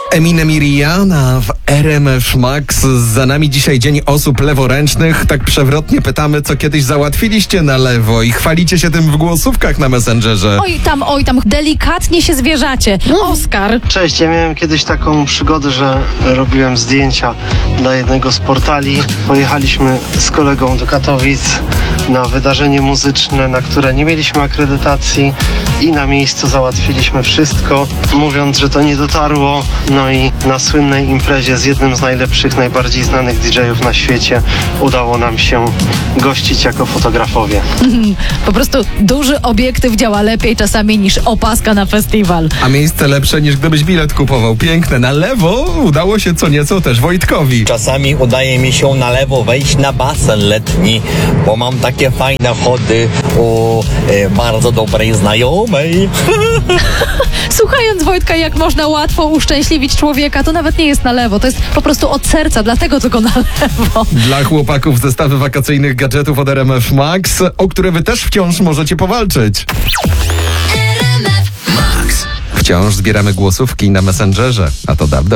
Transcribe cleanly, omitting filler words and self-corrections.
Eminem i Rihanna w RMF Max. Za nami dzisiaj Dzień Osób Leworęcznych. Tak przewrotnie pytamy, co kiedyś załatwiliście na lewo i chwalicie się tym w głosówkach na Messengerze. Oj tam, delikatnie się zwierzacie. Oskar. Cześć, ja miałem kiedyś taką przygodę, że robiłem zdjęcia dla jednego z portali. Pojechaliśmy z kolegą do Katowic na wydarzenie muzyczne, na które nie mieliśmy akredytacji i na miejscu załatwiliśmy wszystko, mówiąc, że to nie dotarło. No i na słynnej imprezie z jednym z najlepszych, najbardziej znanych DJ-ów na świecie udało nam się gościć jako fotografowie. Po prostu duży obiektyw działa lepiej czasami niż opaska na festiwal. A miejsce lepsze niż gdybyś bilet kupował. Piękne. Na lewo udało się co nieco też Wojtkowi. Czasami udaje mi się na lewo wejść na basen letni, bo mam takie fajne chody u bardzo dobrej znajomej. Słuchając Wojtka, jak można łatwo uszczęśliwić człowieka, to nawet nie jest na lewo, to jest po prostu od serca, dlatego tylko na lewo. Dla chłopaków zestawy wakacyjnych gadżetów od RMF Max, o które wy też wciąż możecie powalczyć. Wciąż zbieramy głosówki na Messengerze, a to dawno.